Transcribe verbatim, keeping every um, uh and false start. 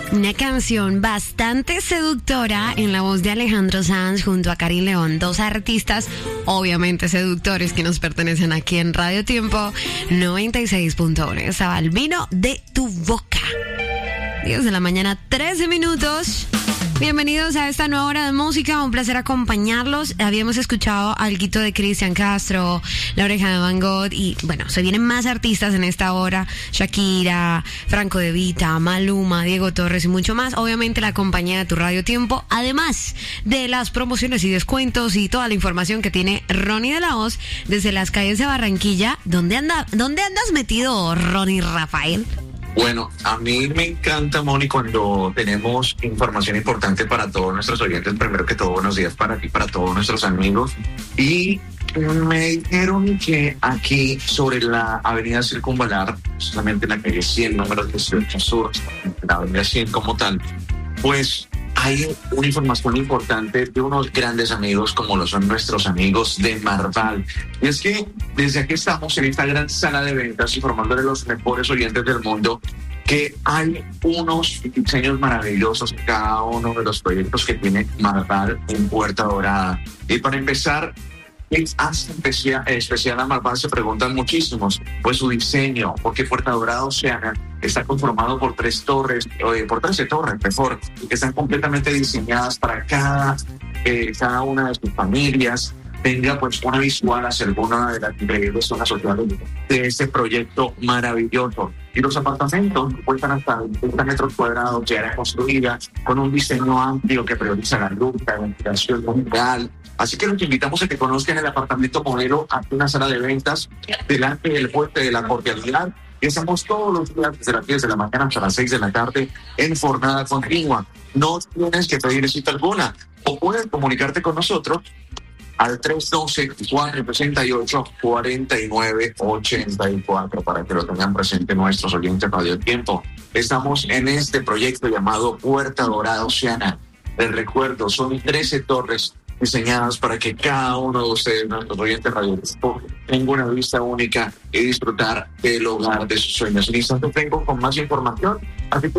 Una canción bastante seductora en la voz de Alejandro Sanz junto a Karin León, dos artistas obviamente seductores que nos pertenecen aquí en Radio Tiempo noventa y seis punto uno. Estaba el vino de tu boca. diez de la mañana, trece minutos. Bienvenidos a esta nueva hora de música, un placer acompañarlos. Habíamos escuchado alguito de Cristian Castro, La Oreja de Van Gogh y bueno, se vienen más artistas en esta hora, Shakira, Franco De Vita, Maluma, Diego Torres y mucho más. Obviamente la compañía de tu Radio Tiempo, además de las promociones y descuentos y toda la información que tiene Ronnie de la Hoz desde las calles de Barranquilla. ¿Dónde anda, dónde andas metido, Ronnie Rafael? Bueno, a mí me encanta, Moni, cuando tenemos información importante para todos nuestros oyentes. Primero que todo, buenos días para ti, para todos nuestros amigos. Y me dijeron que aquí, sobre la avenida Circunvalar, justamente en la calle cien, número dieciocho Sur, la avenida cien como tal, pues hay una información importante de unos grandes amigos como lo son nuestros amigos de Marval. Y es que desde aquí estamos en esta gran sala de ventas informándole a los mejores oyentes del mundo que hay unos diseños maravillosos en cada uno de los proyectos que tiene Marval en Puerta Dorada. Y para empezar, ¿qué hace especial, especial a Marval? Se preguntan muchísimos. Pues su diseño, porque Puerta Dorada Oceana está conformado por tres torres, eh, por trece torres, mejor, que están completamente diseñadas para cada, eh, cada una de sus familias. Tenga pues una visual hacia alguna de las increíbles zonas sociales de este proyecto maravilloso. Y los apartamentos cuestan hasta veinte metros cuadrados, ya era construida con un diseño amplio que prioriza la luz, la ventilación mundial. Así que los invitamos a que conozcan el apartamento modelo ante una sala de ventas delante del puente de la Cordialidad. Y estamos todos los días desde las diez de la mañana hasta las seis de la tarde en jornada continua. No tienes que pedir cita alguna o puedes comunicarte con nosotros al tres uno dos, cuatro seis ocho, cuatro nueve ocho cuatro para que lo tengan presente nuestros oyentes Radio Tiempo. Estamos en este proyecto llamado Puerta Dorada Oceana. Les recuerdo, son trece torres diseñadas para que cada uno de ustedes, nuestros oyentes Radio Tiempo, tenga una vista única y disfrutar del hogar de sus sueños. En instante vengo con más información, así que